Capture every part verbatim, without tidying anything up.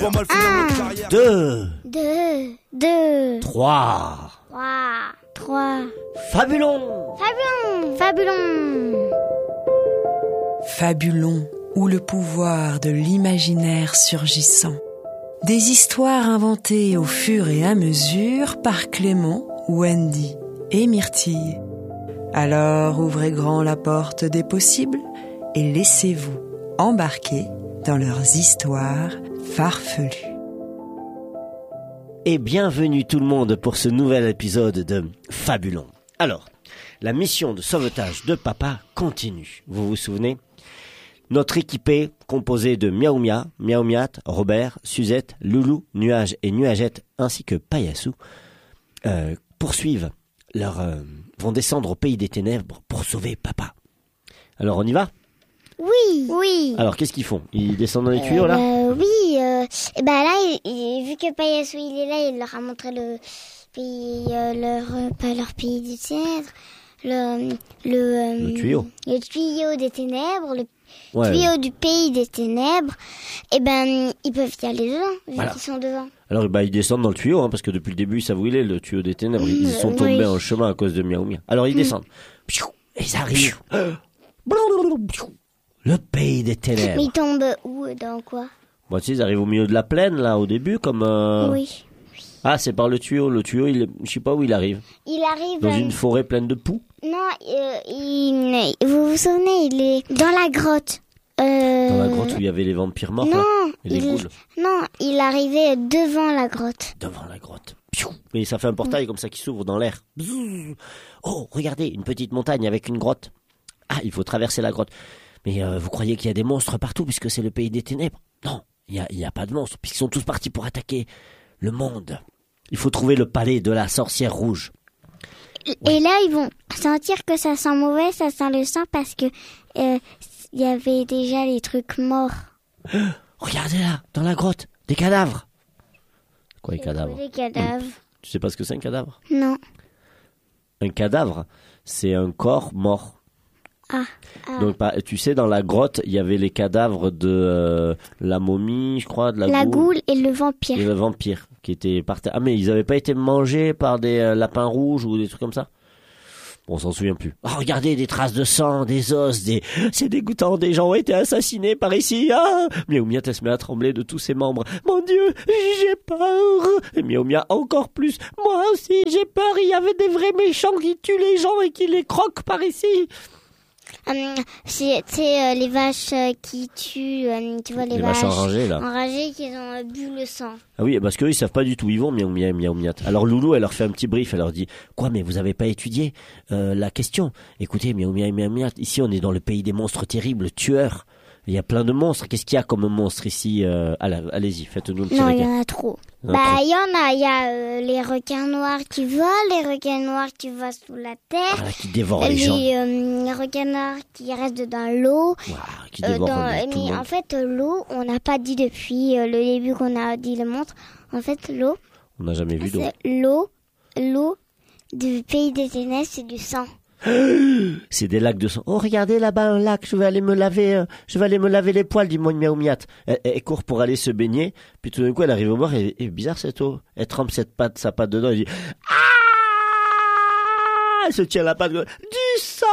Un, deux, deux, deux, trois. trois, trois. Fabulon. Fabulon, fabulon. Fabulon, ou le pouvoir de l'imaginaire surgissant. Des histoires inventées au fur et à mesure par Clément, Wendy et Myrtille. Alors ouvrez grand la porte des possibles et laissez-vous embarquer dans leurs histoires farfelues. Et bienvenue tout le monde pour ce nouvel épisode de Fabulon. Alors, la mission de sauvetage de papa continue. Vous vous souvenez ? Notre équipée, composée de Miaou Mia, Miaou Miat, Robert, Suzette, Loulou, Nuage et Nuagette, ainsi que Payassou, euh, poursuivent leur, euh, vont descendre au pays des ténèbres pour sauver papa. Alors on y va ? Oui, oui. Alors qu'est-ce qu'ils font ? Ils descendent dans les tuyaux là ? Euh, oui, euh, et ben là, il, il, vu que Payassou il est là, il leur a montré le pays, euh, leur, euh, pas leur pays des ténèbres, le, le, euh, Le tuyau. le tuyau des ténèbres, le Ouais. tuyau du pays des ténèbres. Et ben, ils peuvent y aller dedans, vu Voilà. qu'ils sont devant. Alors bah, ils descendent dans le tuyau, hein, parce que depuis le début, ils savent où il est, le tuyau des ténèbres. Ils sont Euh, tombés oui. en chemin à cause de Miaou Mia. Alors ils descendent. Et ils arrivent. Le pays des ténèbres. Mais ils tombent où, dans quoi? Moi, tu sais, ils arrivent au milieu de la plaine, là, au début, comme... Euh... Oui. Ah, c'est par le tuyau. Le tuyau, il est... je sais pas où il arrive. Il arrive... Dans euh, une forêt pleine de poux. Non, euh, il... vous vous souvenez, il est dans la grotte. Euh... Dans la grotte où il y avait les vampires morts, Non, là. Et les il... ghouls. non, il arrivait devant la grotte. Devant la grotte. Et ça fait un portail comme ça qui s'ouvre dans l'air. Bzzz. Oh, regardez, une petite montagne avec une grotte. Ah, il faut traverser la grotte. Mais euh, vous croyez qu'il y a des monstres partout puisque c'est le pays des ténèbres ? Non, il n'y a, il y a pas de monstres puisqu'ils sont tous partis pour attaquer le monde. Il faut trouver le palais de la sorcière rouge. Et là, ils vont sentir que ça sent mauvais, ça sent le sang parce que euh, il y avait déjà les trucs morts. Regardez là, dans la grotte, des cadavres. Quoi, les cadavres ? Les cadavres. Tu sais pas ce que c'est un cadavre ? Non. Un cadavre, c'est un corps mort. Ah. ah. Donc, bah, tu sais, dans la grotte, il y avait les cadavres de euh, la momie, je crois, de la, La goule goule et le vampire. et le vampire qui étaient par terre. Ah, mais ils avaient pas été mangés par des euh, lapins rouges ou des trucs comme ça ? Bon, on s'en souvient plus. Oh, regardez, des traces de sang, des os, des... C'est dégoûtant, des gens ont été assassinés par ici. Ah, Miaou Mia, elle se met à trembler de tous ses membres. Mon Dieu, j'ai peur. Et Miaou Mia, encore plus. Moi aussi, j'ai peur. Il y avait des vrais méchants qui tuent les gens et qui les croquent par ici. Hum, c'est c'est, euh, les vaches euh, qui tuent, euh, tu vois, les, Les vaches enragées, là. enragées qui ont euh, bu le sang. Ah oui, parce qu'eux, ils savent pas du tout où ils vont, Miaou Mia et Miaou Miat. Alors Loulou, elle leur fait un petit brief, elle leur dit « Quoi, mais vous avez pas étudié euh, la question ? Écoutez, Miaou Mia et Miaou Miat, ici on est dans le pays des monstres terribles, tueurs. Il y a plein de monstres. Qu'est-ce qu'il y a comme monstre ici euh... Allez, allez-y, faites-nous le petit Non, il récap. y en a trop. Il y en a Bah, trop. il y en a. Il y a euh, les requins noirs qui volent, les requins noirs qui vont sous la terre, Voilà, qui dévorent les les, gens. euh, les requins noirs qui restent dans l'eau. Voilà, qui Euh, dévorent dans- euh, tout le mais monde. en fait, euh, l'eau, on n'a pas dit depuis euh, le début qu'on a dit le monstre. En fait, l'eau, On n'a jamais vu d'eau. c'est l'eau, l'eau du pays des ténèbres, c'est du sang. C'est des lacs de sang. Oh, regardez là-bas un lac, je vais aller me laver, euh, je vais aller me laver les poils, dit Miaou Miat. Elle, elle court pour aller se baigner, puis tout d'un coup elle arrive au bord et, et bizarre cette eau. Elle trempe cette patte, sa patte dedans, elle dit ah, elle se tient la patte, du sang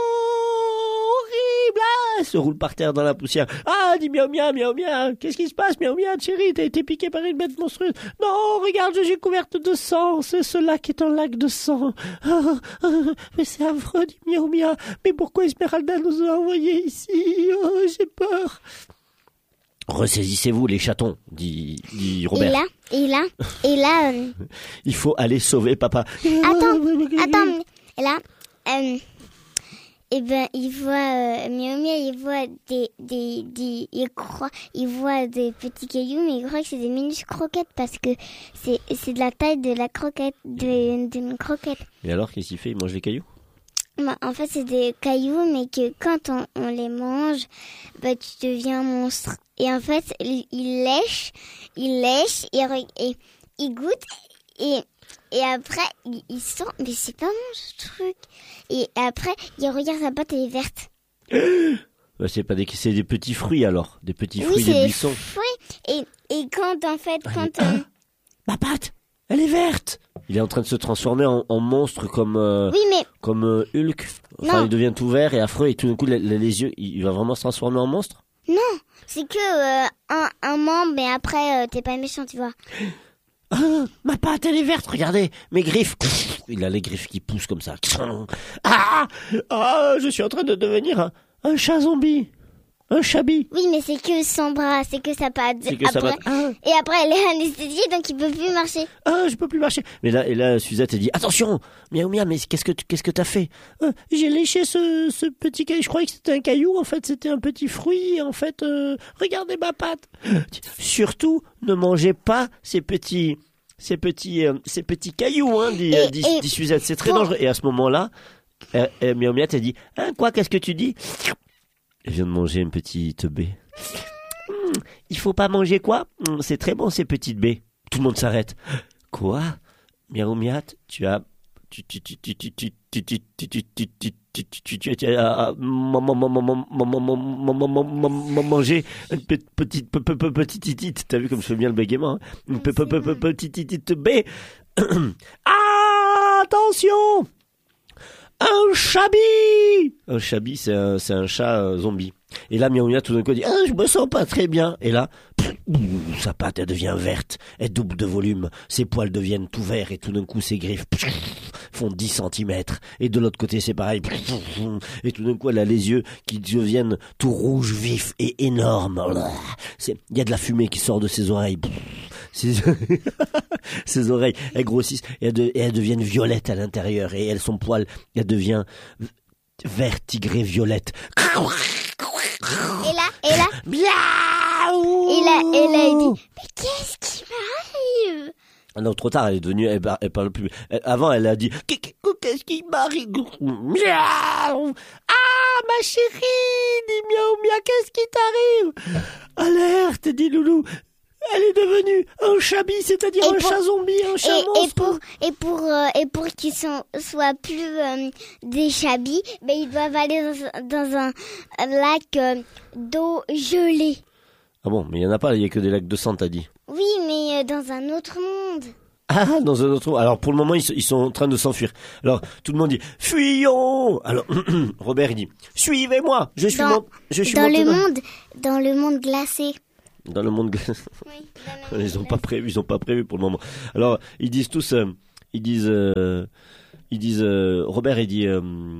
horrible, ah, elle se roule par terre dans la poussière. Ah, dit Miaou Miat, Miaou Miat, qu'est-ce qui se passe, Miaou Miat, chérie, t'as été piquée par une bête monstrueuse. Non, regarde, je suis couverte de sang, c'est ce lac est un lac de sang. Ah, ah, mais c'est affreux, dit Miaou Mia. Mais pourquoi Esmeralda nous a envoyés ici? Oh, j'ai peur. Ressaisissez-vous les chatons, dit, dit Robert. Et là, et là, et là, euh, Il faut aller sauver papa. attends, attends, et là, euh, et ben, il voit, euh, Miaou Mia, il voit des, des, des, il croit, il voit des petits cailloux, mais il croit que c'est des minuscules croquettes parce que c'est, c'est de la taille de la croquette, de, d'une croquette. Et alors, qu'est-ce qu'il fait? Il mange les cailloux? Bah, en fait, c'est des cailloux, mais que quand on, on les mange, bah, tu deviens un monstre. Et en fait, il, il lèche, il lèche, et, re- et il goûte, et, et après, il, il sent, mais c'est pas bon ce truc. Et après, il regarde sa boîte, elle est verte. Bah, c'est pas des, c'est des petits fruits alors, des petits Oui, fruits c'est des des buissons. fruits. Et, et quand, en fait, Ah, quand... mais- euh, ah, ma patte, elle est verte. Il est en train de se transformer en, en monstre comme euh, Oui, mais... comme euh, Hulk. Enfin, Non. il devient tout vert et affreux et tout d'un coup les, les- les yeux, il va vraiment se transformer en monstre. Non, c'est que euh, un, un membre, mais après, euh, t'es pas méchant, tu vois. Ah, ma patte, elle est verte. Regardez, mes griffes. Il a les griffes qui poussent comme ça. Ah, ah, je suis en train de devenir un, un chat zombie, un chabi. Oui, mais c'est que sans bras, c'est que ça pas... C'est que ça va. après... Ah, Et après, elle est anesthésiée, donc il peut plus marcher. ah, je peux plus marcher. Mais là, et là, Suzette, elle dit attention, miaou miaou, mais qu'est-ce que tu- qu'est-ce que t'as fait? Euh, J'ai léché ce, ce petit caillou. Je croyais que c'était un caillou. En fait, c'était un petit fruit. En fait, euh, regardez ma patte. Surtout, ne mangez pas ces petits, ces petits, euh, ces petits cailloux, hein, dit, Et- dit, et dit Suzette. C'est très pour- dangereux. Et à ce moment-là, euh, euh, miaou miaou, elle dit hein, quoi? Qu'est-ce que tu dis? Elle vient de manger une petite baie. Hum, il faut pas manger quoi? Hum, c'est très bon ces petites baies. Tout le monde s'arrête. Quoi? Miaou miat, tu as tu tu tu tu tu tu tu tu tu tu tu tu tu tu tu tu as mangé une petite petite petite. T'as vu comme je fais bien le bégaiement? Une petite petite baie. Attention! Un chabi! Un chabi, c'est un, c'est un chat euh, zombie. Et là, Miaou Miaou, tout d'un coup, dit, ah, je me sens pas très bien. Et là, pff, ouh, sa patte, elle devient verte. Elle double de volume. Ses poils deviennent tout verts. Et tout d'un coup, ses griffes pff, font dix centimètres. Et de l'autre côté, c'est pareil. Et tout d'un coup, elle a les yeux qui deviennent tout rouges, vifs et énormes. C'est, il y a de la fumée qui sort de ses oreilles. Ses, ses oreilles, elles grossissent et elles, de, et elles deviennent violettes à l'intérieur. Et elle, son poil, elle devient vert, tigré, violette. Et là, et là, Miaou! et là, et là, il dit, mais qu'est-ce qui m'arrive? Ah non, trop tard, elle est devenue, elle, par- elle parle plus. Elle- avant, elle a dit, Qu'est- qu'est-ce qui m'arrive? Miaou! Ah, ma chérie, dit Miaou Miaou, qu'est-ce qui t'arrive? Alerte, dit Loulou. Elle est devenue un chabi, c'est-à-dire Et un pour- chat zombie, un chat Et, et monstre. pour et pour euh, et pour qu'ils sont- soient plus euh, des chabis, ben ils doivent aller dans, dans un lac euh, d'eau gelée. Ah bon, mais il y en a pas, il y a que des lacs de sang, t'as dit. Oui, mais euh, dans un autre monde. Ah, dans un autre. Alors pour le moment, ils, se- ils sont en train de s'enfuir. Alors tout le monde dit fuyons. Alors Robert il dit suivez-moi. Je suis Dans- mon- je suis Dans monté le dans- monde, dans le monde glacé. dans le monde. Oui, Ils ont pas prévu, ils ont pas prévu pour le moment. Alors ils disent tous, euh, ils disent, euh, ils disent. euh, Robert il dit. euh,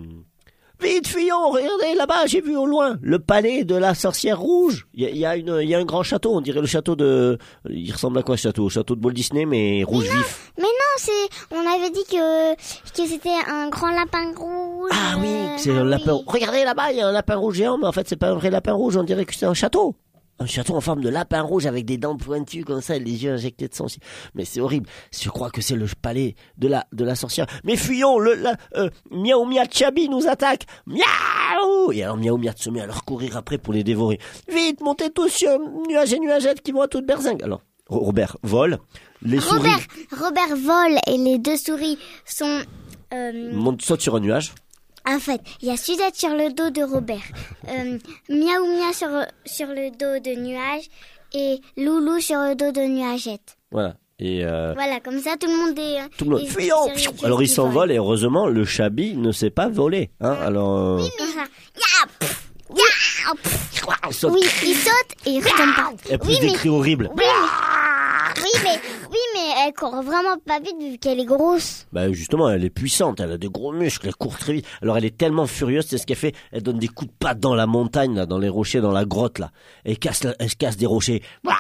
Vite, fuyons, regardez là-bas, j'ai vu au loin le palais de la sorcière rouge. Il y a, il y a une, il y a un grand château, on dirait le château de. Il ressemble à quoi ce château? Au château de Walt Disney, mais rouge vif. Mais non, c'est. On avait dit que que c'était un grand lapin rouge. Ah oui, euh, c'est ah un lapin. oui. Regardez là-bas, il y a un lapin rouge géant, mais en fait c'est pas un vrai lapin rouge, on dirait que c'est un château. Un château en forme de lapin rouge avec des dents pointues comme ça et les yeux injectés de sang aussi. Mais c'est horrible. Je crois que c'est le palais de la de la sorcière. Mais fuyons, le la, euh, Miaou Miat Chabi nous attaque. Miaou! Et alors Miaou Miat se met à leur courir après pour les dévorer. Vite, montez tous sur nuages et nuagettes qui vont à toute berzingue. Alors Ro- Robert vole, les souris Robert, Robert vole et les deux souris sont. euh, montent, sautent sur un nuage. En fait, il y a Suzette sur le dos de Robert, euh, Miaou Miaou sur, sur le dos de Nuage et Loulou sur le dos de Nuagette. Voilà. Et euh, Voilà, comme ça tout le monde est... euh, tout le monde est fuyons. sur une Alors il qui s'envole vole. et heureusement le Chabi ne sait pas voler. Hein. Alors euh, Comme ça. Ya, pff, ya, pff. il saute. Oui, il saute et il retombe pas. Elle pousse Oui, des mais, cris horribles. oui, mais, oui, mais, oui, mais elle court vraiment pas vite vu qu'elle est grosse. Bah justement, elle est puissante, elle a des gros muscles, elle court très vite. Alors elle est tellement furieuse, c'est ce qu'elle fait. Elle donne des coups de patte dans la montagne, là, dans les rochers, dans la grotte là. Elle casse, la- elle se casse des rochers.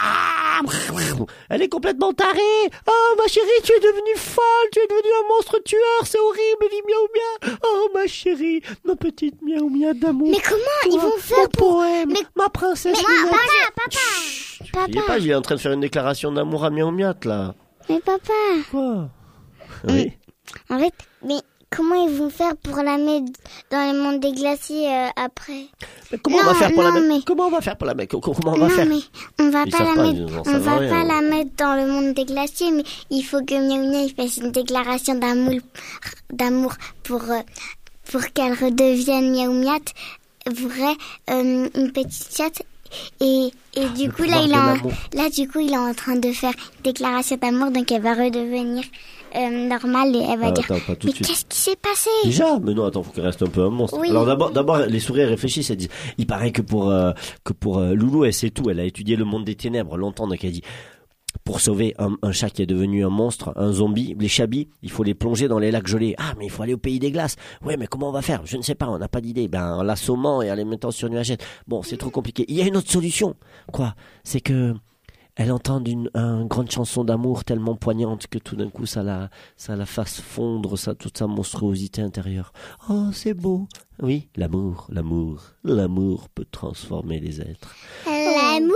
Elle est complètement tarée. Oh ma chérie, tu es devenue folle, tu es devenue un monstre tueur, c'est horrible, dit Miaou Miaou. Oh ma chérie, ma petite Miaou Miaou d'amour. Mais comment ils vont faire Mon pour... poème, Mais- ma princesse. Mais Minette. papa, papa, Tu papa. criez pas, il est en train de faire une déclaration d'amour à Miaou Miaou là. Mais papa, Quoi? Oui. en fait, mais comment ils vont faire pour la mettre dans le monde des glaciers euh, après? Mais comment Non, on va faire pour la non, mettre mais- Comment on va faire pour la mettre Comment on va non, faire mais on va Ils pas savent la pas, mettre, ils en on savent va rien, pas hein. la mettre dans le monde des glaciers, mais il faut que Miaou Miaou fasse une déclaration d'amour, d'amour pour euh, pour qu'elle redevienne Miaou Miaou vrai euh, une petite chatte. Et, et du coup, là, il est en, là, du coup, il est en train de faire déclaration d'amour, donc elle va redevenir euh, normale et elle va ah, dire attends, mais qu'est-ce qui s'est passé? Déjà, mais non, attends, faut qu'elle reste un peu un monstre. Oui. Alors d'abord, d'abord, les souris réfléchissent, elles disent, il paraît que pour euh, que pour euh, Loulou, elle sait tout, elle a étudié le monde des ténèbres longtemps, donc elle dit. Pour sauver un, un chat qui est devenu un monstre, un zombie, les chabis, il faut les plonger dans les lacs gelés. Ah, mais il faut aller au pays des glaces. Ouais, mais comment on va faire? Je ne sais pas, on n'a pas d'idée. Ben, en l'assommant et en les mettant sur nuagette. Bon, c'est trop compliqué. Il y a une autre solution. Quoi? C'est que elle entend une, une grande chanson d'amour tellement poignante que tout d'un coup, ça la, ça la fasse fondre, ça, toute sa monstruosité intérieure. Oh, c'est beau. Oui, l'amour, l'amour, l'amour peut transformer les êtres. L'amour.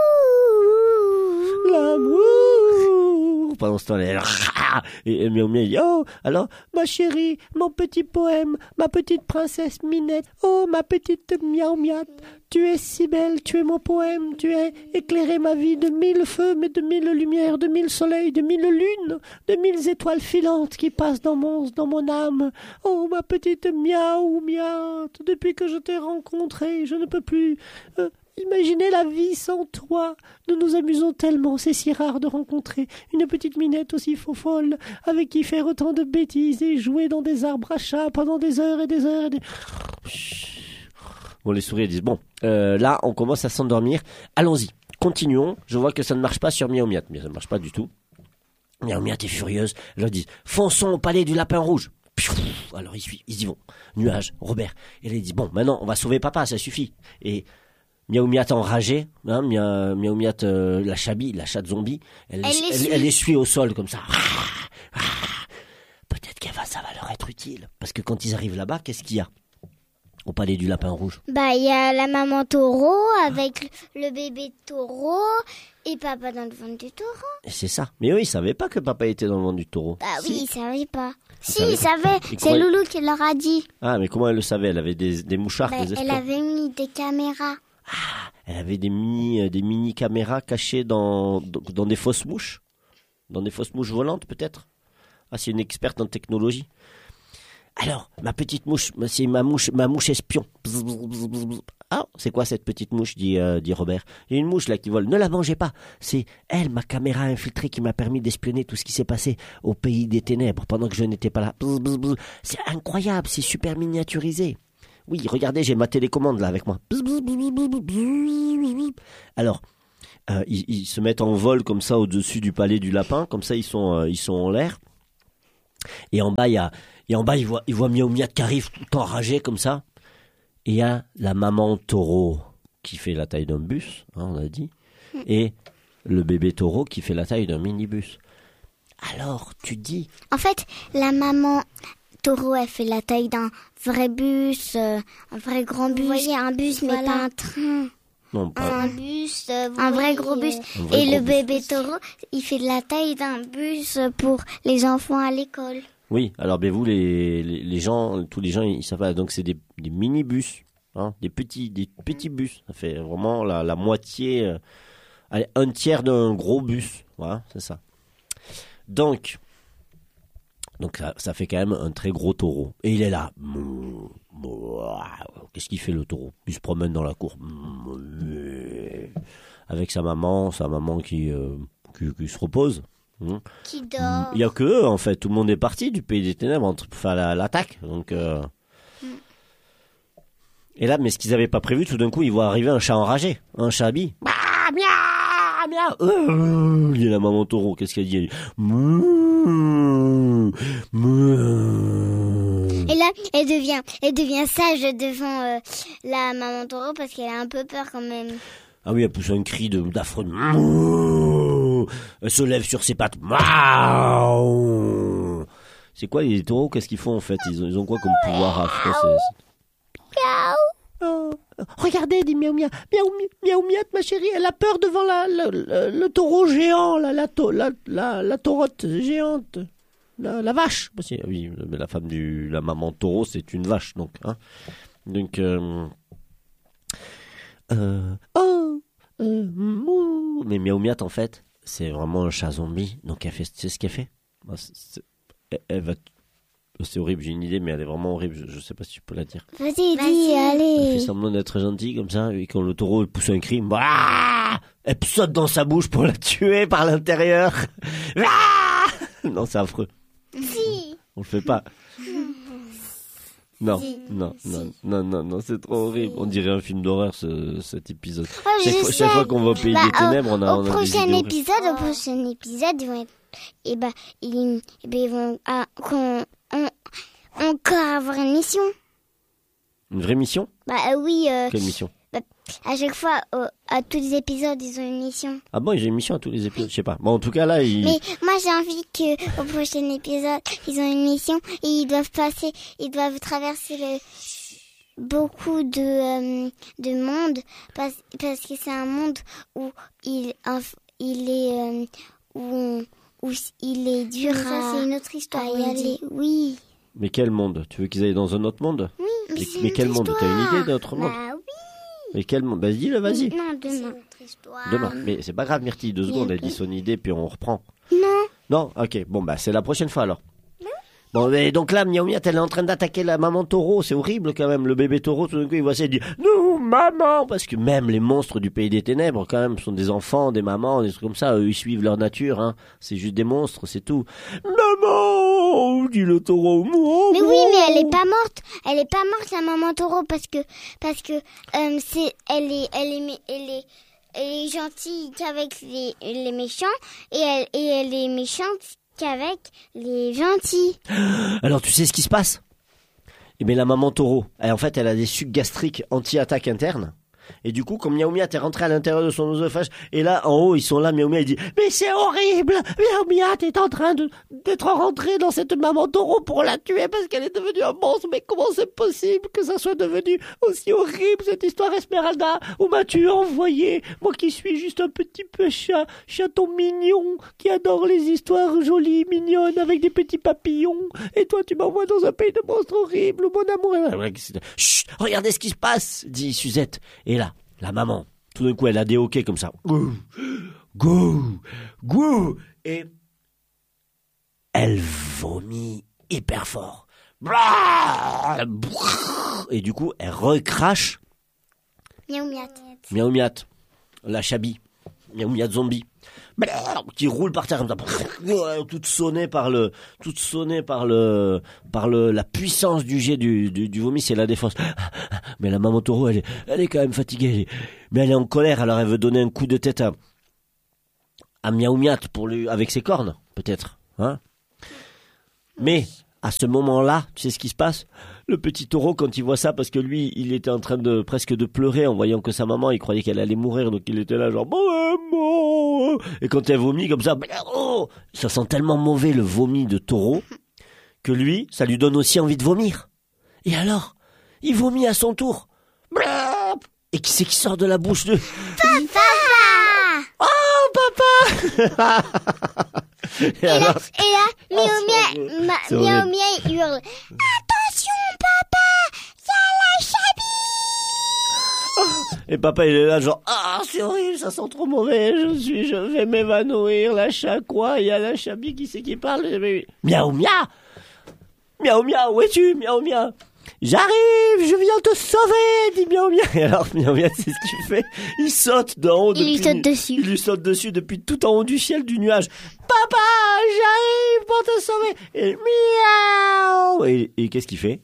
L'amour. Pendant ce temps, elle et, et Miaou Miaou dit oh alors ma chérie, mon petit poème, ma petite princesse Minette, oh ma petite Miaou Miaou, tu es si belle, tu es mon poème, tu as éclairé ma vie de mille feux, mais de mille lumières, de mille soleils, de mille lunes, de mille étoiles filantes qui passent dans mon dans mon âme. Oh ma petite Miaou Miaou, depuis que je t'ai rencontrée, je ne peux plus euh, imaginez la vie sans toi. Nous nous amusons tellement, c'est si rare de rencontrer une petite Minette aussi folle, avec qui faire autant de bêtises et jouer dans des arbres à chat pendant des heures et des heures et des... Bon, les souris disent, bon, euh, là, on commence à s'endormir. Allons-y, continuons. Je vois que ça ne marche pas sur Miaou Miaou, mais ça ne marche pas du tout. Miaou Miaou est furieuse. Elle leur dit, fonçons au palais du lapin rouge. Alors, ils, suivent, ils y vont. Nuage, Robert. Et elle dit, bon, maintenant, on va sauver papa, ça suffit. Et... Miaou Miaou enragée, hein, Miaou Miaou euh, la chabi, la chatte zombie, elle, elle, elle, elle, elle essuie au sol comme ça. Peut-être que ça va leur être utile. Parce que quand ils arrivent là-bas, qu'est-ce qu'il y a au palais du lapin rouge? Bah, il y a la maman taureau avec le bébé taureau et papa dans le ventre du taureau. Et c'est ça. Mais eux, ils savaient pas que papa était dans le ventre du taureau. Bah oui, si. ils savaient pas. Ils si, ils savaient. C'est comment... Loulou qui leur a dit. Ah, mais comment elle le savait? Elle avait des, des mouchards, bah, des espions. Elle avait mis des caméras. Ah, elle avait des mini, des mini caméras cachées dans, dans des fausses mouches, dans des fausses mouches volantes peut-être. Ah, c'est une experte en technologie. Alors, ma petite mouche, c'est ma mouche, ma mouche espion. Ah, c'est quoi cette petite mouche, dit, euh, dit Robert. Il y a une mouche là qui vole. Ne la mangez pas. C'est elle, ma caméra infiltrée, qui m'a permis d'espionner tout ce qui s'est passé au pays des ténèbres pendant que je n'étais pas là. C'est incroyable, c'est super miniaturisé. Oui, regardez, j'ai ma télécommande là avec moi. Alors, euh, ils, ils se mettent en vol comme ça au-dessus du palais du lapin, comme ça ils sont, euh, ils sont en l'air. Et en bas, il y a, et en bas, ils voient, ils voient Miaou Miaou qui arrive tout enragé comme ça. Et il y a la maman taureau qui fait la taille d'un bus, hein, on a dit, et le bébé taureau qui fait la taille d'un minibus. Alors, tu dis... En fait, la maman... Taureau, elle fait la taille d'un vrai bus, euh, un vrai grand bus. Vous voyez, un bus, voilà. Mais pas un train. Non, pas un bus, euh, un vrai gros bus. Vrai Et gros le bus. bébé taureau, il fait la taille d'un bus pour les enfants à l'école. Oui, alors ben vous, les, les, les gens, tous les gens, ils savent pas. Donc c'est des, des mini-bus, hein, des petits, des petits bus. Ça fait vraiment la, la moitié, euh, allez, un tiers d'un gros bus. Voilà, c'est ça. Donc... Donc ça, ça fait quand même un très gros taureau. Et il est là. Qu'est-ce qu'il fait le taureau? Il se promène dans la cour. Avec sa maman, sa maman qui, euh, qui, qui se repose. Qui dort. Il n'y a que eux en fait. Tout le monde est parti du pays des ténèbres pour faire la, l'attaque. Donc, euh... Et là, mais ce qu'ils n'avaient pas prévu, tout d'un coup, ils voient arriver un chat enragé. Un chabis. Ah, miaou, miaou. Euh, il y a la maman taureau. Qu'est-ce qu'elle dit? Elle dit mouh, mouh. Et là, elle devient, elle devient sage devant euh, la maman taureau parce qu'elle a un peu peur quand même. Ah oui, elle pousse un cri de, d'affreux. Mouh. Elle se lève sur ses pattes. Mouh. C'est quoi les taureaux? Qu'est-ce qu'ils font en fait? Ils ont, ils ont quoi comme pouvoir affreux? Oh, regardez, dit Miaou Miaou. Miaou Miaou, Miaou, ma chérie, elle a peur devant la, le, le, le taureau géant, la, la, la, la, la taurotte géante, la, la vache. Oui, mais la femme du, la maman taureau, c'est une vache, donc. Hein. Donc, euh, euh, oh, euh, mou. Mais Miaou Miaou, en fait, c'est vraiment un chat zombie. Donc, elle fait, c'est ce qu'elle fait. C'est, elle, elle va C'est horrible, j'ai une idée, mais elle est vraiment horrible. Je, je sais pas si tu peux la dire. Vas-y, dis, allez. Elle fait semblant d'être gentille comme ça, et quand le taureau pousse un cri, bah, elle saute dans sa bouche pour la tuer par l'intérieur. Ah non, c'est affreux. Si. On le fait pas. Non, Si. non, Si. non, non, non, non, c'est trop horrible. On dirait un film d'horreur, ce, cet épisode. Oh, chaque, je fois, sais. chaque fois qu'on va au Pays Bah, des Ténèbres, on a, Au on a des prochain idées horribles. épisode, au prochain épisode, ils vont être, et ben, ils, et ben, ils vont, ah, qu'on, on, encore avoir une mission. Une vraie mission? Bah euh, oui, euh, Quelle mission? bah, à chaque fois, euh, à tous les épisodes, ils ont une mission. Ah bon, j'ai une mission à tous les épisodes, je sais pas. Bon, en tout cas, là, il... Mais moi, j'ai envie que au prochain épisode, ils ont une mission et ils doivent passer, ils doivent traverser le beaucoup de euh, de monde parce parce que c'est un monde où il inf- il est euh, où on- où il est dur Mais ça, à, c'est une autre histoire, à y Wendy. aller. Oui. Mais quel monde? Tu veux qu'ils aillent dans un autre monde? Oui. Mais, c'est mais une quel autre monde? T'as une histoire. idée d'autre monde? Bah oui. Mais quel monde? Bah dis-le, vas-y. Non, C'est demain. une autre histoire. Demain. Mais c'est pas grave, Myrtille, deux secondes, elle dit son idée, puis on reprend. Non. Non? Ok, bon, bah c'est la prochaine fois alors. Bon, et donc là, Miaou Miat, elle est en train d'attaquer la maman taureau. C'est horrible quand même. Le bébé taureau, tout d'un coup, il voit ça et dit « Non, maman !» Parce que même les monstres du Pays des Ténèbres, quand même, sont des enfants, des mamans, des trucs comme ça. Eux, ils suivent leur nature. Hein. C'est juste des monstres, c'est tout. « Maman !» dit le taureau. Oh, Mais oui, mais elle est pas morte. Elle est pas morte, la maman taureau, parce que parce que euh, c'est elle est elle est mé- elle est elle est gentille qu'avec les les méchants et elle et elle est méchante qu'avec les gentils. Alors, tu sais ce qui se passe? Eh bien, la maman taureau, elle, en fait, elle a des sucs gastriques anti-attaque interne. Et du coup, quand Miaou Miat est rentré à l'intérieur de son oesophage, et là, en haut, ils sont là, Miaou Miat, il dit « Mais c'est horrible! Miaou Miat est en train de, d'être rentré dans cette maman taureau pour la tuer parce qu'elle est devenue un monstre. Mais comment c'est possible que ça soit devenu aussi horrible, cette histoire, Esmeralda? Où m'as-tu envoyé? Moi qui suis juste un petit peu chat, chaton mignon, qui adore les histoires jolies, mignonnes, avec des petits papillons. Et toi, tu m'envoies dans un pays de monstres horribles, mon amour. » Chut, regardez ce qui se passe, dit Suzette. Et là, la maman, tout d'un coup, elle a des hoquets comme ça. Gou, gou, gou. Et elle vomit hyper fort. Et du coup, elle recrache Miaou miat. Miaou Miat, la chabi, Miaou Miat zombie, qui roule par terre comme ça, toute sonnée par le, toute sonnée par le, par le, la puissance du jet du, du, du vomi, c'est la défense. Mais la maman taureau, elle est, elle est quand même fatiguée, elle est, mais elle est en colère, alors elle veut donner un coup de tête à, à Miaou Miat pour lui, avec ses cornes, peut-être, hein. Mais, à ce moment-là, tu sais ce qui se passe? Le petit taureau, quand il voit ça, parce que lui, il était en train de presque de pleurer en voyant que sa maman, il croyait qu'elle allait mourir, donc il était là genre maman. Et quand elle vomit comme ça, oh, ça sent tellement mauvais le vomi de taureau que lui, ça lui donne aussi envie de vomir. Et alors, il vomit à son tour. Et qui c'est qui sort de la bouche de Papa. Oh papa. Et, Et alors, là, et là, Oh, Miaou c'est miat, horrible. ma- C'est Miaou horrible. miat hurle. Attention, papa, y a la chabi. Et papa il est là genre ah c'est horrible, ça sent trop mauvais, je suis, je vais m'évanouir, la chat quoi, il y a la chabi qui c'est qui parle, miaou miaou, miaou miaou, où es-tu, miaou miaou, j'arrive, je viens te sauver, dit miaou miaou. Et alors miaou miaou c'est ce qu'il fait, il saute d'en haut, Il lui depuis- saute dessus. il lui saute dessus depuis tout en haut du ciel du nuage, papa j'arrive pour te sauver, et miaou, et, et qu'est-ce qu'il fait?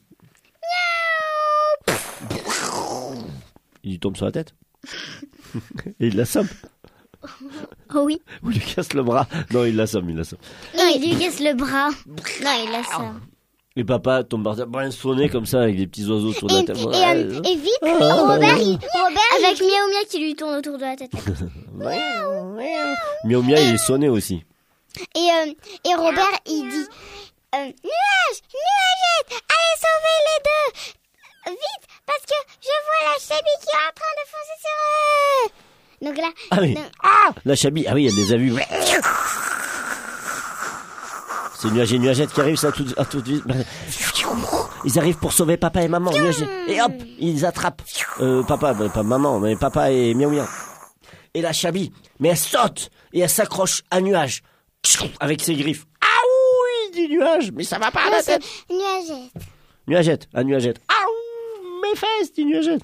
Il lui tombe sur la tête. Et il l'assomme. Oh oui. Ou il lui casse le bras. Non, il l'assomme, il l'assomme. Non, il lui casse le bras. Non, il a ça. Et papa tombe par terre, bien sonné comme ça, avec des petits oiseaux autour de Et, la tête. et, euh, et vite, Ah, Robert, ouais. il, Robert, avec Miaou Miaou qui lui tourne autour de la tête. Miaou Miaou, il est sonné aussi. Et, euh, et Robert, il dit euh, Nuage, nuagette, allez sauver les deux. Vite, parce que je vois la chabi qui est en train de foncer sur eux. Donc là, Ah oui. donc- Ah la chabi, ah oui, elle les a vus. C'est Nuage et Nuagette qui arrivent, ça, tout, à toute vite. Ils arrivent pour sauver papa et maman. Nuage et- et hop, ils attrapent euh, papa, ben, pas maman, mais papa et Miaou Miaou. Et la chabi, mais elle saute et elle s'accroche à Nuage avec ses griffes. Ah oui, dit nuage. Mais ça va pas à la tête. Nuagette. Nuagette, un nuagette. Ah, mes fesses, dit nuagette.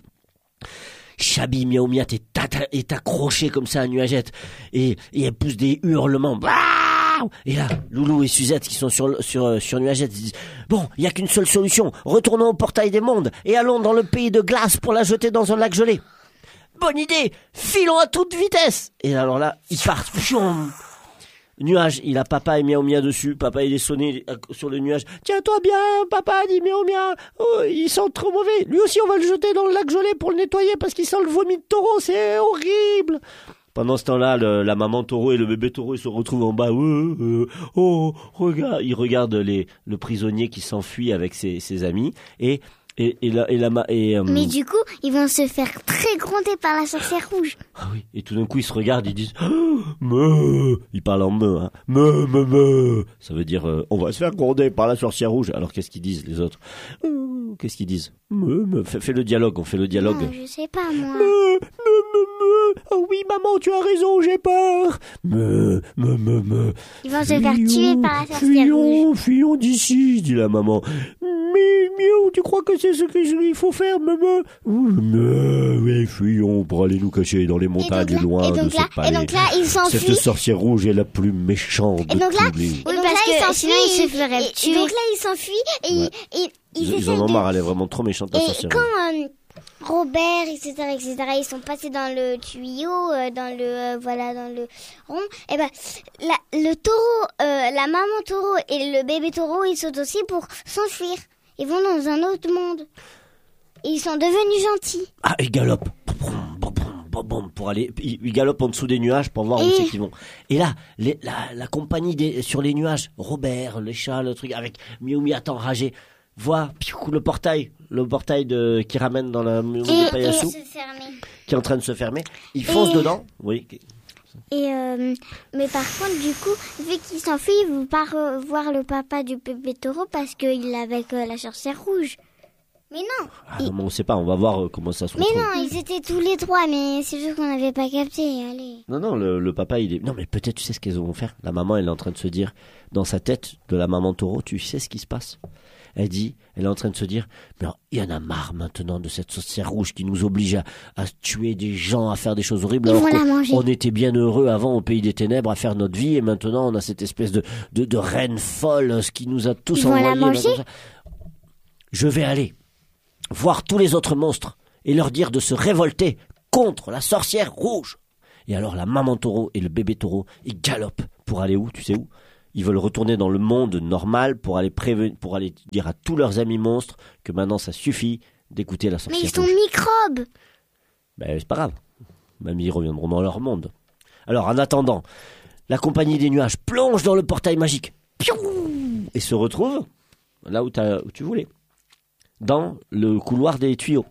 Chabi Miaou Miat est, est accroché comme ça à Nuagette et, et elle pousse des hurlements. Et là, Loulou et Suzette qui sont sur, sur, sur Nuagette disent « Bon, il n'y a qu'une seule solution. Retournons au portail des mondes et allons dans le pays de glace pour la jeter dans un lac gelé. » Bonne idée. Filons à toute vitesse. Et alors là, ils partent. Fium. Nuage, il a papa et Miaou Mia dessus. Papa, il est sonné sur le nuage. Tiens-toi bien, papa, dit Miaou Mia. Oh, il sent trop mauvais. Lui aussi, on va le jeter dans le lac gelé pour le nettoyer parce qu'il sent le vomi de taureau. C'est horrible. Pendant ce temps-là, le, la maman taureau et le bébé taureau, ils se retrouvent en bas. Euh, euh, oh, regarde. Ils regardent les, le prisonnier qui s'enfuit avec ses, ses amis. Et, et, et la, et la, et, euh, Mais du coup, ils vont se faire très gronder par la sorcière rouge. Ah oui. Et tout d'un coup, ils se regardent, ils disent, oh, me. Ils parlent en me, hein. Me, me, me. Ça veut dire, euh, on va se faire gronder par la sorcière rouge. Alors, qu'est-ce qu'ils disent, les autres? euh, Qu'est-ce qu'ils disent? Me, me. Fais, fais le dialogue, on fait le dialogue. Non, je sais pas, moi. Me, me, me, me. Oh oui, maman, tu as raison, j'ai peur. Me, me, me, me. Ils vont se faire tuer par la sorcière fuyons, rouge. Fuyons d'ici, dit la maman. Mais, miaou, tu crois que c'est ce qu'il faut faire, maman? Me, oui, fuyons pour aller nous cacher dans les montagnes là, loin et donc de là, ce palais. Et donc là, ils s'enfuient. Cette sorcière rouge est la plus méchante de Et donc là, tous les... oui, Oui, donc parce là, que ils s'enfuient, sinon, ils se et- feraient et- tuer. Et donc là, ils s'enfuient et Ouais. ils, et, ils, Ils, ils essaient en ont de- marre, elle est vraiment trop méchante, la Et sorcière quand rouge. euh, Robert, et cetera, et cetera, ils sont passés dans le tuyau, euh, dans le, euh, voilà, dans le rond, et ben, la, le taureau, euh, la maman taureau et le bébé taureau, ils sautent aussi pour s'enfuir. Ils vont dans un autre monde. Et ils sont devenus gentils. Ah, ils galopent. Pour aller, ils, ils galopent en dessous des nuages pour voir où Et- c'est qu'ils vont. Et là, les, la, la compagnie des, sur les nuages, Robert, les chats, le truc, avec Miaou Miat enragé, voit piou, le portail, le portail de, qui ramène dans la maison Et, de et, Payassou, qui est en train de se fermer. Ils foncent Et- dedans. Oui. et euh, mais par contre, du coup, vu qu'ils s'enfuient, ils vont pas revoir le papa du bébé taureau parce qu'il est avec euh, la sorcière rouge. Mais non. Ah, non, mais on sait pas, on va voir euh, comment ça se Mais retrouve. non, ils étaient tous les trois, mais c'est juste qu'on n'avait pas capté. Allez. Non, non, le, le papa, il est... Non, mais peut-être, tu sais ce qu'elles vont faire. La maman, elle est en train de se dire, dans sa tête de la maman taureau, tu sais ce qui se passe. Elle dit, elle est en train de se dire, mais il y en a marre maintenant de cette sorcière rouge qui nous oblige à, à tuer des gens, à faire des choses horribles. Ils alors vont la qu'on- manger. on était bien heureux avant au pays des ténèbres à faire notre vie et maintenant on a cette espèce de, de, de reine folle, ce qui nous a tous Ils vont la envoyés. là, manger comme ça. Je vais aller voir tous les autres monstres et leur dire de se révolter contre la sorcière rouge. Et alors la maman taureau et le bébé taureau, ils galopent pour aller où, tu sais où? Ils veulent retourner dans le monde normal pour aller prévenir, pour aller dire à tous leurs amis monstres que maintenant ça suffit d'écouter la Mais sorcière ils sont rouge. microbes. Ben, c'est pas grave. Même ils reviendront dans leur monde. Alors en attendant, la compagnie des nuages plonge dans le portail magique. Piou et se retrouve là où, t'as- où tu voulais. Dans le couloir des tuyaux.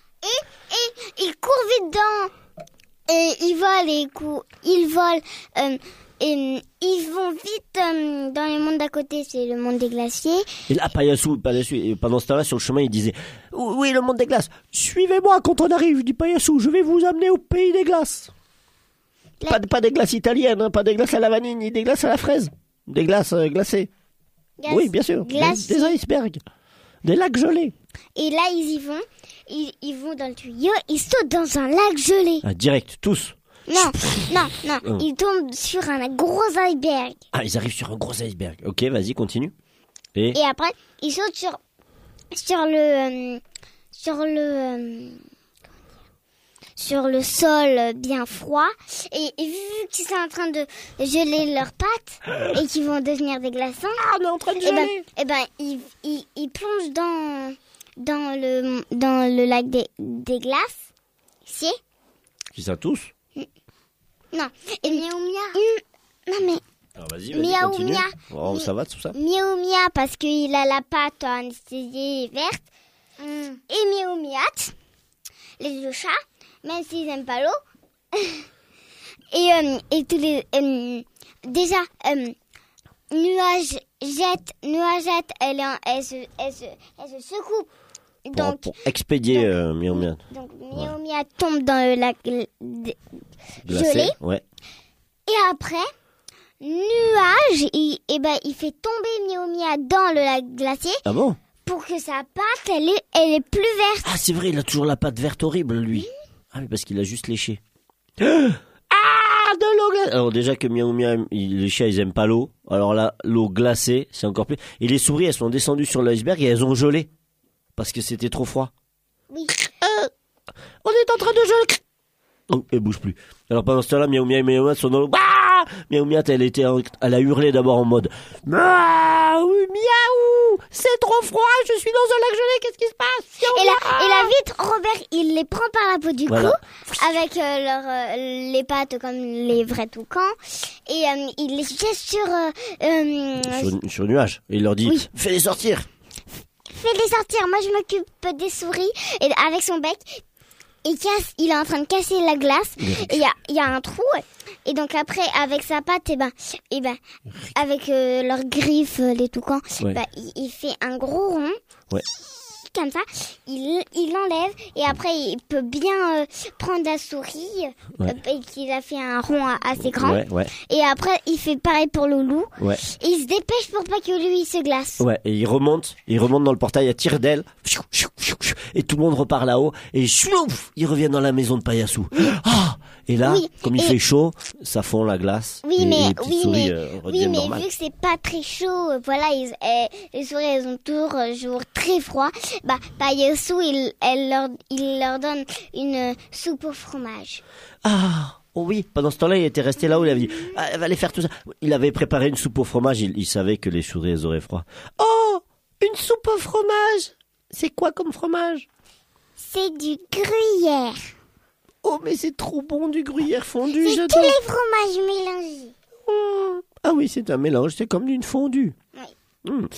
Ils courent vite dedans. Et ils volent, et ils courent. Ils volent. euh, et, ils vont vite euh, dans les mondes d'à côté. C'est le monde des glaciers. Et là, Payassou, Payassou, et pendant ce temps-là, sur le chemin, il disait « Oui, le monde des glaces, suivez-moi quand on arrive, dit Payassou, je vais vous amener au pays des glaces. La- Pas, pas des glaces italiennes, hein, pas des glaces à la vanille, ni des glaces à la fraise. Des glaces euh, glacées. Glace- Oui, bien sûr. Des, glaciers. des icebergs. Des lacs gelés. Et là, ils y vont. Ils, ils vont dans le tuyau. Ils sautent dans un lac gelé. Ah, direct, tous. Non, non, non. Hum. Ils tombent sur un gros iceberg. Ah, ils arrivent sur un gros iceberg. Ok, vas-y, continue. Et, Et après, ils sautent sur, sur le, euh, sur le, euh, sur le sol bien froid. Et, et vu qu'ils sont en train de geler leurs pattes et qu'ils vont devenir des glaçons, Ah, on est en train de et ben, et ben, ils, ils, ils plongent dans, dans le, dans le lac des, des glaces. Si? Qui ça tous? Non. Et Miaou Mia. Non mais Alors vas-y, vas-y, Miaou continue. Mia. Oh, Mi- ça va tout ça? Miaou Mia parce qu'il a la patte anesthésiée verte. Et Miaou Miat, les deux chats, même s'ils n'aiment pas l'eau. et, euh, et tous les... euh, déjà, euh, Nuage jette, Nuagette, elle, est en- elle, se, elle, se, elle se secoue. Pour, Donc, pour expédier donc- euh, Miaou Miat. donc Miaou Mia tombe dans le lac gl- de- Glacé. gelé. Ouais. Et après, nuage, et, et ben, il fait tomber Miaou Mia dans le lac glacé. Ah bon? Pour que sa pâte, elle est, elle est plus verte. Ah, c'est vrai, il a toujours la pâte verte horrible, lui. Mmh. Ah oui, parce qu'il a juste léché. Ah, de l'eau glacée. Alors déjà que Miaou Mia, les chats, ils aiment pas l'eau. Alors là, l'eau glacée, c'est encore plus... Et les souris, elles sont descendues sur l'iceberg et elles ont gelé. Parce que c'était trop froid. Oui. Euh, on est en train de geler. Oh, elle bouge plus. Alors pendant ce temps-là, Miaou Mia et Miaou Mia sont dans l'eau. Ah, Miaou Mia, elle était, en... elle a hurlé d'abord en mode Miaou, Miaou, c'est trop froid, je suis dans un lac gelé, qu'est-ce qui se passe? Et là, et là, vite, Robert, il les prend par la peau du voilà. cou, avec euh, leur, euh, les pattes comme les vrais toucans, et euh, il les jette sur, euh, euh, sur, sur le nuage. Et il leur dit, oui. Fais-les sortir. Fais-les sortir, moi je m'occupe des souris, et avec son bec, il casse, il est en train de casser la glace, et il y a, il y a un trou, et donc après, avec sa patte, et ben, et ben, avec euh, leurs griffes, les toucans, ouais. ben, il, il fait un gros rond. Ouais. Comme ça, il il l'enlève et après il peut bien euh, prendre la souris ouais. euh, qu'il a fait un rond assez grand. Ouais, ouais. Et après il fait pareil pour le loup. Ouais. Et il se dépêche pour pas que lui il se glace. Ouais. Et il remonte, il remonte dans le portail à tire d'aile. Et tout le monde repart là-haut et chouf, il revient dans la maison de Paillassou. Ah. Et là, oui, comme il et... fait chaud, ça fond la glace. Oui, et, mais, et les oui, souris, mais, euh, oui, mais normal. vu que c'est pas très chaud, voilà, ils, eh, les souris, elles ont toujours, toujours très froid. Bah, Paillassou, il, elle leur, il leur donne une soupe au fromage. Ah, oh oui. Pendant ce temps-là, il était resté là où il avait dit, ah, elle va aller faire tout ça. Il avait préparé une soupe au fromage. Il, il savait que les souris, elles auraient froid. Oh, une soupe au fromage. C'est quoi comme fromage? C'est du gruyère. Oh, mais c'est trop bon du gruyère fondu. C'est tous les fromages mélangés. Mmh. Ah oui, c'est un mélange, c'est comme d'une fondue. Oui. Mmh.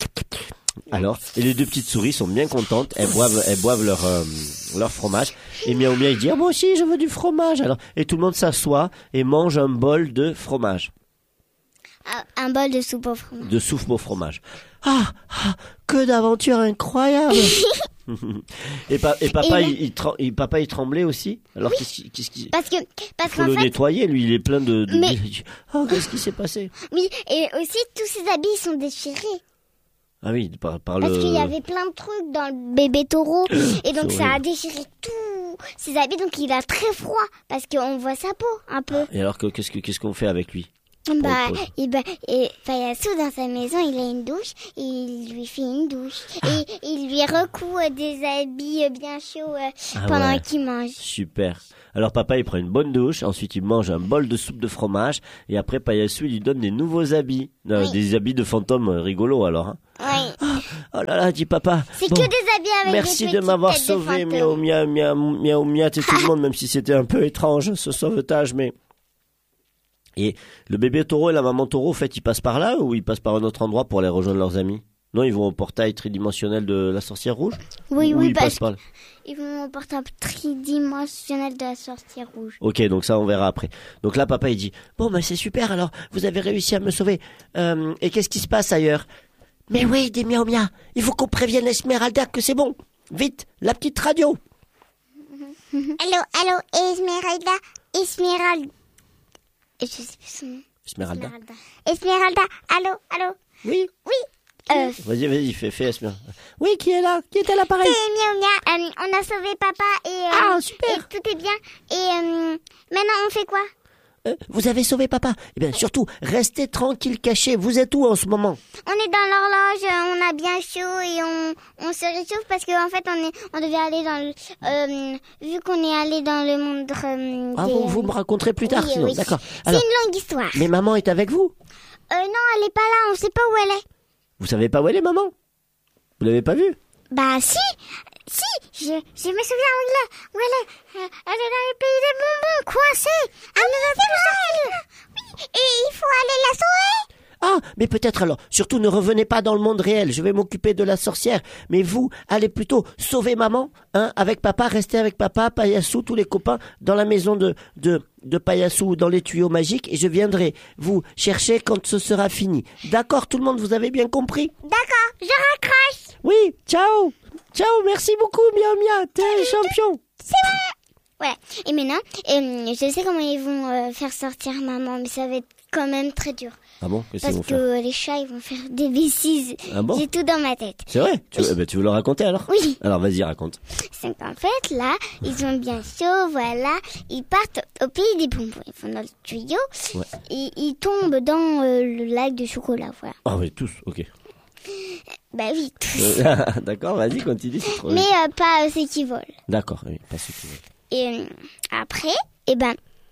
Alors, et les deux petites souris sont bien contentes. Elles boivent, elles boivent leur euh, leur fromage. Et Miaou Mia, il dit, ah, moi aussi, je veux du fromage. Alors, et tout le monde s'assoit et mange un bol de fromage. Un bol de soupe au fromage. De soupe au fromage. Ah, ah que d'aventures incroyables. Et, pa- et papa, et il, il, tra- il, papa, il tremblait aussi. Alors, oui. qu'est-ce qui, qu'est-ce qui... Parce que, parce il faut qu'en le fait... nettoyer, lui, il est plein de... de... Mais... Oh, qu'est-ce qui s'est passé? Oui, et aussi, tous ses habits sont déchirés. Ah oui, par, par Parce le... qu'il y avait plein de trucs dans le bébé taureau. Et donc, ça a déchiré tous ses habits. Donc, il a très froid. Parce qu'on voit sa peau, un peu. Et alors, que, qu'est-ce, que, qu'est-ce qu'on fait avec lui? Bah, et bah, et Paillassou dans sa maison, il a une douche, et il lui fait une douche, et il lui recoue des habits bien chauds euh, ah pendant ouais. qu'il mange. Super. Alors papa, il prend une bonne douche, ensuite il mange un bol de soupe de fromage, et après Paillassou, il lui donne des nouveaux habits, euh, oui. des habits de fantôme rigolos alors. Hein. Oui. Oh, oh là là, dit papa. C'est bon, que des habits avec merci des de m'avoir têtes sauvé, de Miaou Mia, Miaou Miaou Mia, et tout le monde, même si c'était un peu étrange ce sauvetage, mais. Et le bébé taureau et la maman taureau, en fait, ils passent par là ou ils passent par un autre endroit pour aller rejoindre leurs amis? Non, ils vont au portail tridimensionnel de la sorcière rouge? Oui, ou oui, ils parce passent par là ils vont au portail tridimensionnel de la sorcière rouge. Ok, donc ça, on verra après. Donc là, papa, il dit, bon, ben c'est super, alors, vous avez réussi à me sauver. Euh, et qu'est-ce qui se passe ailleurs? Mais oui, dit Miaou Mia, il faut qu'on prévienne Esmeralda que c'est bon. Vite, la petite radio. Allô, allô, Esmeralda, Esmeralda. Je sais plus son nom. Esmeralda. Esmeralda. Esmeralda. Allô, allô. Oui. Oui. Euh... Vas-y, vas-y, fais, fais Esmeralda. Oui, qui est là? Qui est à l'appareil? C'est Miaou Mia. Euh, on a sauvé papa et, euh, ah, super. et tout est bien. Et euh, maintenant, on fait quoi? euh, Vous avez sauvé papa. Eh bien, surtout, restez tranquille, cachés. Vous êtes où en ce moment? On est dans l'horloge, on a bien chaud et on, on se réchauffe parce qu'en fait, on, est, on devait aller dans le... Euh, vu qu'on est allé dans le monde... Euh, ah des, bon, vous me raconterez plus tard, oui, sinon. Oui. D'accord. C'est Alors, une longue histoire. Mais maman est avec vous? Euh, non, elle est pas là, on sait pas où elle est. Vous savez pas où elle est, maman? Vous l'avez pas vue? Bah si, si, je, je me souviens où elle est. Où elle est. Euh, elle est dans le pays des bonbons, coincée. Ah oui, c'est vrai. Oui, et il faut aller la sauver. Ah, mais peut-être alors. Surtout, ne revenez pas dans le monde réel. Je vais m'occuper de la sorcière. Mais vous, allez plutôt sauver maman, hein, avec papa. Restez avec papa, Paillassou, tous les copains, dans la maison de, de, de Paillassou, dans les tuyaux magiques. Et je viendrai vous chercher quand ce sera fini. D'accord, tout le monde, vous avez bien compris? D'accord, je raccroche. Oui, ciao. Ciao, merci beaucoup, Miaou Mia. T'es un champion. C'est vrai. Ouais. Et maintenant, euh, je sais comment ils vont euh, faire sortir maman, mais ça va être quand même très dur. Ah bon? Qu'est-ce Parce qu'ils vont que faire? les chats, ils vont faire des bêtises. Ah bon? J'ai tout dans ma tête. C'est vrai? Tu, eh ben, tu veux le raconter alors? Oui. Alors vas-y, raconte. C'est qu'en fait, là, ils ont bien chaud, voilà. Ils partent au pays des bonbons. Ils font dans le tuyau. Ouais. Et ils tombent dans euh, le lac de chocolat, voilà. Ah oui, tous, ok. Bah oui, tous. Euh, D'accord, vas-y, continue, c'est trop Mais bien. euh, pas euh, ceux qui volent. D'accord, oui, pas ceux qui veulent. Et euh, après, eh ben,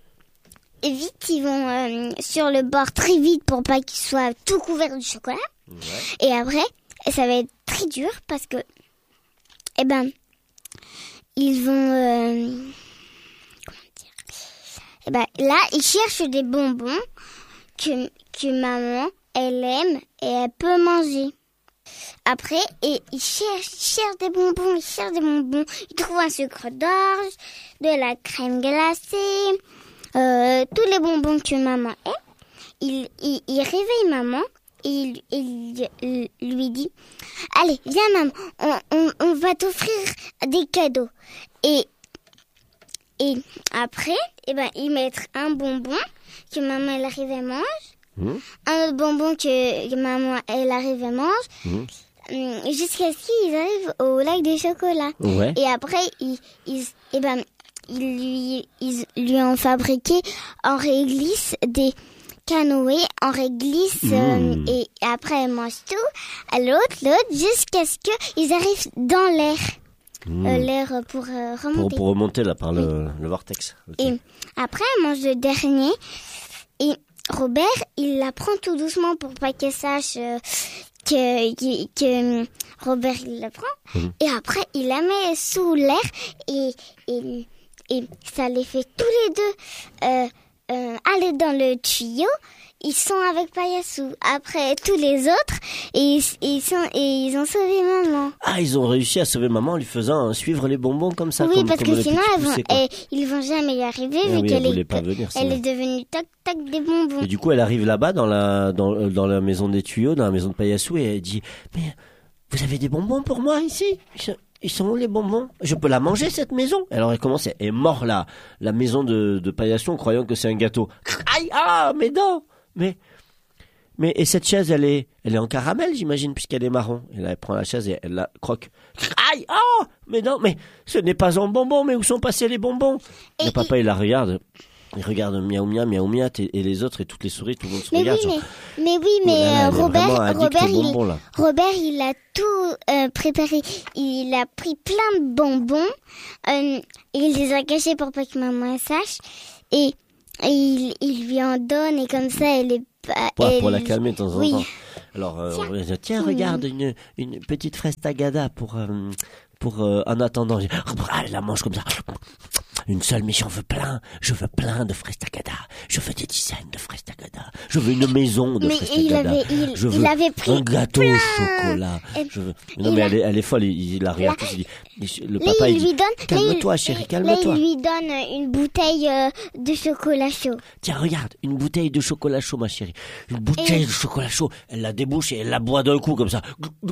vite, ils vont euh, sur le bord très vite pour pas qu'ils soient tout couverts de chocolat. Ouais. Et après, ça va être très dur parce que, eh ben, ils vont, euh, comment dire, eh ben, là, ils cherchent des bonbons que, que maman, elle aime et elle peut manger. Après, et ils cherchent, ils cherchent des bonbons, ils cherchent des bonbons. Ils trouvent un sucre d'orge, de la crème glacée, euh, tous les bonbons que maman aime. Il, il, il réveille maman et il, il, il lui dit « Allez, viens maman, on, on, on va t'offrir des cadeaux. » Et et après, eh ben, ils mettent un bonbon que maman elle arrive et mange. Mmh. Un autre bonbon que, que maman elle arrive et mange. Mmh. Jusqu'à ce qu'ils arrivent au lac des chocolats. Ouais. Et après, ils, ils, eh ben, ils, lui, ils lui ont fabriqué en réglisse des canoës en réglisse. Mmh. Euh, et après, ils mangent tout à l'autre, l'autre, jusqu'à ce qu'ils arrivent dans l'air. Mmh. Euh, l'air pour euh, remonter. Pour, pour remonter là par le, mmh. le vortex. Okay. Et après, ils mangent le dernier. Et Robert, il la prend tout doucement pour pas qu'elle sache euh, que, que, que Robert, il la prend. Mmh. Et après, il la met sous l'air et, et, et ça les fait tous les deux euh, euh, aller dans le tuyau. Ils sont avec Payassou. Après tous les autres, et ils, sont, et ils ont sauvé maman. Ah, ils ont réussi à sauver maman en lui faisant suivre les bonbons comme ça. Oui, comme, parce comme que sinon, elles pousser, vont, et, ils vont jamais y arriver ah vu oui, qu'elle elle est, pas venir, elle est devenue tac tac des bonbons. Et du coup, elle arrive là-bas dans la dans, dans la maison des tuyaux, dans la maison de Payassou, et elle dit mais vous avez des bonbons pour moi ici? Ils sont où les bonbons? Je peux la manger cette maison? Alors elle commence, elle est morte là, la maison de, de Payassou en croyant que c'est un gâteau. Aïe, ah, mes dents! Mais Mais et cette chaise, elle est, elle est en caramel, j'imagine, puisqu'elle est marron. Et là, elle prend la chaise et elle la croque. Aïe, oh, mais non, mais ce n'est pas en bonbon. Mais où sont passés les bonbons? Et le papa, il... il la regarde. Il regarde miaou mia, miaou mia, et les autres et toutes les souris, tout le monde se mais regarde. Oui, genre, mais, mais oui, mais euh, Robert, Robert, bonbons, il, là. Robert, il a tout euh, préparé. Il a pris plein de bonbons euh, et il les a cachés pour pas que maman sache. Et, et il, il lui en donne et comme ça, elle est Pour, elle... pour la calmer de temps en oui. temps. Alors, euh, tiens, dire, tiens regarde, une, une petite fraise tagada pour, euh, pour euh, en attendant. Ah, elle la mange comme ça. Une seule, mais j'en veux plein. Je veux plein de fraises tagada. Je veux des dizaines de fraises tagada. Je veux une maison de mais fraises il tagada. Avait, il, je veux il avait pris un gâteau plein. au chocolat. Et, je veux... Non, mais a... elle, est, elle est folle. Il, il la regarde. Là, il dit, le papa, là, il, il lui dit, donne, calme-toi, là, chérie, il, calme-toi. Là, il lui donne une bouteille euh, de chocolat chaud. Tiens, regarde, une bouteille de chocolat chaud, ma chérie. Une bouteille et... de chocolat chaud. Elle la débouche et elle la boit d'un coup, comme ça.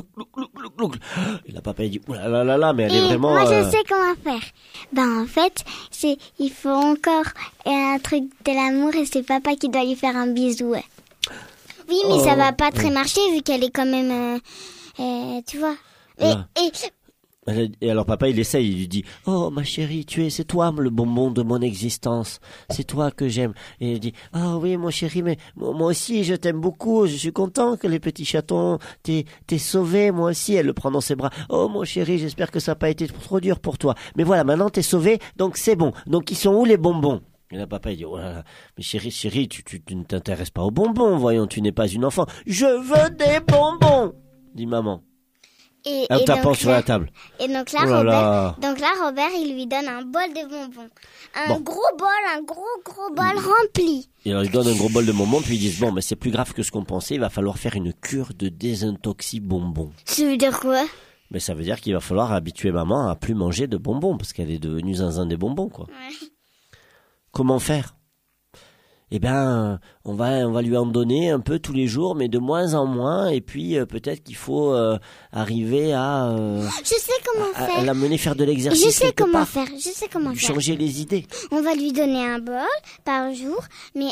Et la papa, il dit, oula là là là, mais elle et est vraiment... Moi, euh... je sais comment faire. Ben, en fait, c'est, il faut encore un truc de l'amour et c'est papa qui doit lui faire un bisou. Ouais. Oui, mais oh, ça va pas très marcher vu qu'elle est quand même... Euh, euh, tu vois. Et, ah. et... Et alors papa il essaye, il lui dit « Oh ma chérie, tu es, c'est toi le bonbon de mon existence, c'est toi que j'aime. » Et il dit « Ah oh, oui mon chéri, mais moi aussi je t'aime beaucoup, je suis content que les petits chatons t'aient, t'aient sauvé, moi aussi. » Elle le prend dans ses bras. « Oh mon chéri, j'espère que ça n'a pas été trop dur pour toi. Mais voilà, maintenant t'es sauvé, donc c'est bon. Donc ils sont où les bonbons ?» Et là papa il dit « Oh là là, mais chérie, chérie, tu, tu, tu ne t'intéresses pas aux bonbons, voyons, tu n'es pas une enfant. Je veux des bonbons !» dit maman. Et, en et tapant donc sur là, la table. Et donc là, oh là Robert, là. donc là, Robert, il lui donne un bol de bonbons. Un bon. gros bol, un gros, gros bol rempli. Et alors, il donne un gros bol de bonbons, puis ils disent, bon, mais c'est plus grave que ce qu'on pensait, il va falloir faire une cure de désintoxi-bonbons. Ça veut dire quoi? Mais ça veut dire qu'il va falloir habituer maman à plus manger de bonbons, parce qu'elle est devenue zinzin des bonbons, quoi. Ouais. Comment faire? Eh ben, on va, on va lui en donner un peu tous les jours, mais de moins en moins. Et puis, euh, peut-être qu'il faut euh, arriver à... Euh, je sais comment à, faire. À l'amener faire de l'exercice. Je sais comment part, faire. Je sais comment lui faire. Changer les idées. On va lui donner un bol par jour, mais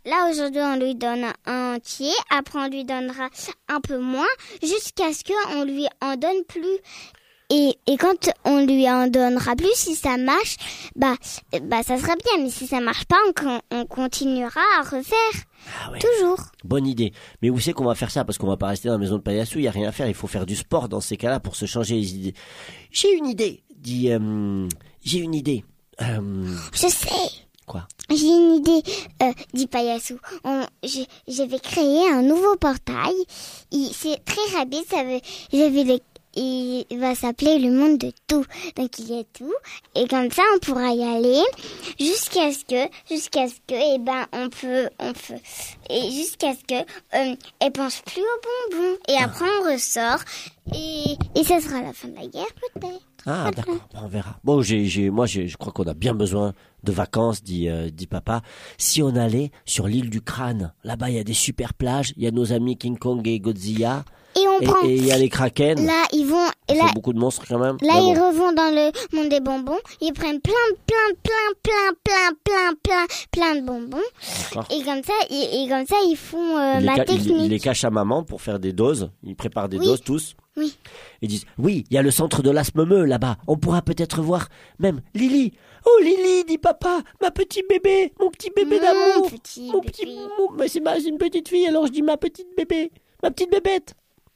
là aujourd'hui on lui donne un entier, après on lui donnera un peu moins, jusqu'à ce qu'on lui en donne plus. Et, et quand on lui en donnera plus, si ça marche, bah, bah ça sera bien. Mais si ça marche pas, on, on continuera à refaire. Ah ouais. Toujours. Bonne idée. Mais où c'est qu'on va faire ça? Parce qu'on va pas rester dans la maison de Payassou, il y a rien à faire. Il faut faire du sport dans ces cas-là pour se changer les idées. J'ai une idée, dit... Euh, j'ai une idée. Euh... Je sais. Quoi? J'ai une idée, euh, dit Payassou. On, je, je vais créer un nouveau portail. Il, c'est très rapide, ça veut... Je vais les... Il va s'appeler le monde de tout. Donc il y a tout. Et comme ça, on pourra y aller jusqu'à ce que, jusqu'à ce que, eh ben, on peut, on peut, et jusqu'à ce que, euh, elle pense plus aux bonbons. Et après, on ressort. Et, et ça sera la fin de la guerre, peut-être. Ah, voilà. D'accord, on verra. Bon, j'ai, j'ai, moi, j'ai, je crois qu'on a bien besoin de vacances, dit, euh, dit papa. Si on allait sur l'île du Crâne, là-bas, il y a des super plages. Il y a nos amis King Kong et Godzilla. Et on et, prend. Et il y a les kraken. Là, ils vont. Il là, faut beaucoup de monstres quand même. Là, bon. Ils revont dans le monde des bonbons. Ils prennent plein, plein, plein, plein, plein, plein, plein, plein de bonbons. D'accord. Et comme ça, et, et comme ça, ils font euh, il ma ca- technique. Il, il les cache à maman pour faire des doses. Ils préparent des Oui. doses tous. Oui. Ils disent, oui, il y a le centre de l'asthmeux là-bas. On pourra peut-être voir même Lily. Oh Lily, dit papa, ma petite bébé, mon petit bébé Mon d'amour. petit mon bébé. petit, mon- mais c'est, ma, c'est une petite fille, alors je dis ma petite bébé, ma petite bébête.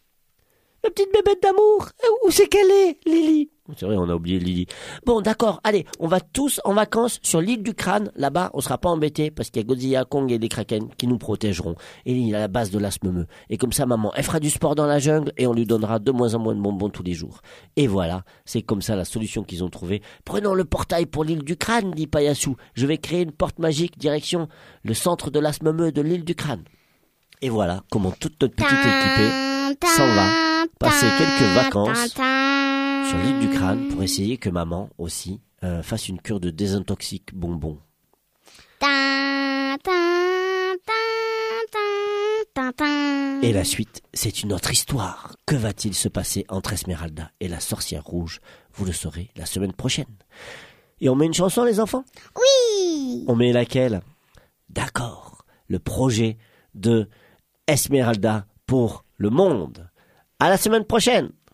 Ma petite bébête d'amour, où c'est qu'elle est, Lily? C'est vrai, on a oublié Lily. Bon, d'accord, allez, on va tous en vacances sur l'île du Crâne. Là-bas, on sera pas embêtés parce qu'il y a Godzilla, Kong et les kraken qui nous protégeront. Et il y a la base de l'asthmeux. Et comme ça, maman, elle fera du sport dans la jungle et on lui donnera de moins en moins de bonbons tous les jours. Et voilà, c'est comme ça la solution qu'ils ont trouvée. Prenons le portail pour l'île du Crâne, dit Payassou. Je vais créer une porte magique direction le centre de l'asthmeux de l'île du Crâne. Et voilà comment toute notre petite équipée s'en va passer quelques vacances sur l'île du Crâne pour essayer que maman aussi euh, fasse une cure de désintoxique bonbon. Et la suite, c'est une autre histoire. Que va-t-il se passer entre Esmeralda et la sorcière rouge? Vous le saurez la semaine prochaine. Et on met une chanson, les enfants? Oui. On met laquelle? D'accord, le projet de Esmeralda pour le monde. À la semaine prochaine.